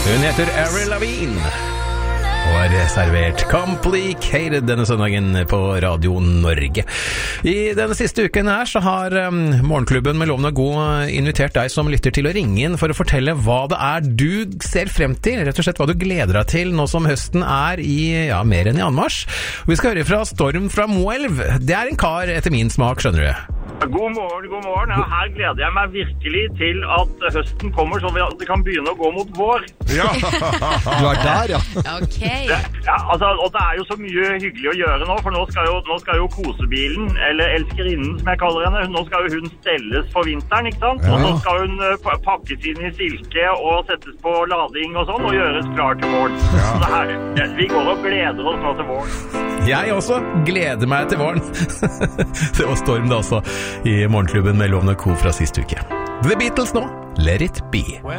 Hun heter Avril Lavigne og er servert Complicated denne søndagen på Radio Norge. I denne siste uken her så har Morgenklubben med Loven og God invitert deg som lytter til å ringe inn for å fortelle hva det er du ser frem til, rett og slett hva du gleder deg til nå som høsten er i, mer enn i anmarsj. Vi skal høre fra Storm fra Moelv. Det er en kar etter min smak, skjønner du. God morgen. Ja, her gleder jeg meg virkelig til at høsten kommer, så det kan begynne å gå mot vår. Ja, du er der, ja. Ok. Og det er jo så mye hyggelig å gjøre nå, for nå skal jo kosebilen, eller elskerinnen som jeg kaller henne, nå skal jo hun stelles for vinteren, ikke sant? Og så skal hun pakkes inn i silke og settes på lading og sånn, og gjøres klar til våren. Så det her, vi går og gleder oss nå til våren. Jeg også gleder meg til våren. Det var Storm da også i Morgenklubben med Loven og Co fra sist uke. The Beatles nå, Let It Be.